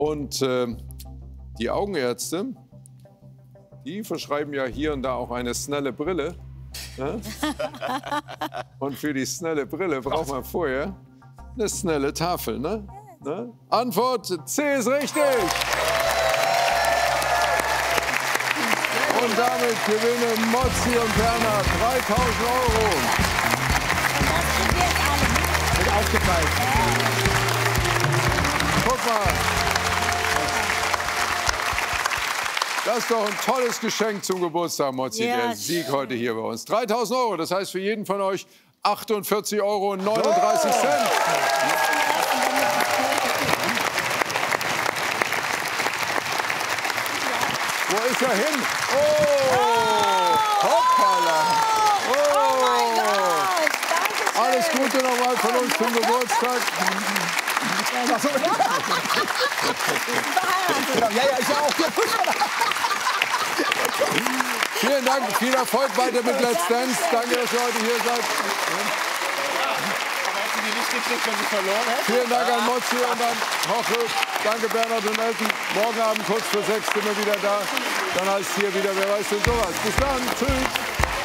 Und die Augenärzte, die verschreiben ja hier und da auch eine schnelle Brille. Ne? Und für die schnelle Brille braucht man vorher eine schnelle Tafel. Ne? Ne? Antwort C ist richtig. Und damit gewinnen Motzi und Bernhard 3.000 Euro. Und das kriegen wir jetzt alle, ne? Wird aufgeteilt. Guck mal. Das ist doch ein tolles Geschenk zum Geburtstag, Motzi, Ja. der Sieg heute hier bei uns. 3.000 Euro, das heißt für jeden von euch 48,39 Euro. Wo ist er hin? Oh! Hoppala! Oh mein Gott! Dankeschön! Alles Gute nochmal von uns zum Geburtstag. Ja, ich auch. Vielen Dank, viel Erfolg weiter mit Let's Dance. Danke, dass ihr heute hier seid. Aber hätten die nicht gekriegt, wenn sie verloren hätten? Vielen Dank an Motzi und an Hoche. Danke, Bernhard und Elton. Morgen Abend kurz vor 6 sind wir wieder da. Dann heißt hier wieder, wer weiß denn sowas. Bis dann. Tschüss.